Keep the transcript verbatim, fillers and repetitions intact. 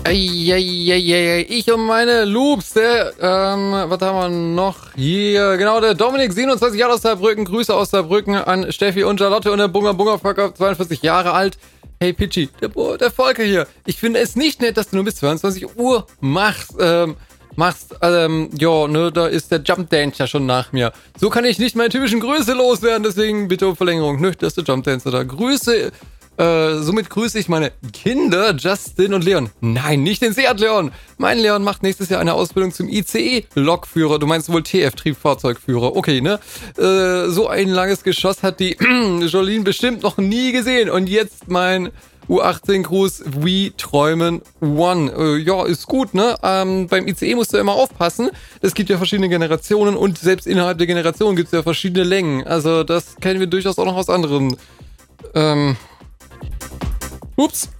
Eieieiei, ich und meine Loops, der, ähm, was haben wir noch hier? Genau, der Dominik, siebenundzwanzig Jahre aus Saarbrücken, Grüße aus Saarbrücken an Steffi und Charlotte und der Bunga Bunga Fucker, zweiundvierzig Jahre alt. Hey Pitchy, der, der Volker hier. Ich finde es nicht nett, dass du nur bis zweiundzwanzig Uhr machst, ähm, machst, ähm, ja, ne, da ist der Jump Dance ja schon nach mir. So kann ich nicht meine typischen Grüße loswerden, deswegen bitte um Verlängerung, ne, dass der Jump Dancer da. Grüße, äh, somit grüße ich meine Kinder, Justin und Leon. Nein, nicht den Seat Leon. Mein Leon macht nächstes Jahr eine Ausbildung zum I C E-Lokführer. Du meinst wohl T F-Triebfahrzeugführer. Okay, ne? Äh, so ein langes Geschoss hat die Jolene bestimmt noch nie gesehen. Und jetzt mein U achtzehn Gruß, We Träumen One. Äh, ja, ist gut, ne? Ähm, beim I C E musst du immer aufpassen. Es gibt ja verschiedene Generationen und selbst innerhalb der Generation gibt es ja verschiedene Längen. Also das kennen wir durchaus auch noch aus anderen. Ähm. Ups.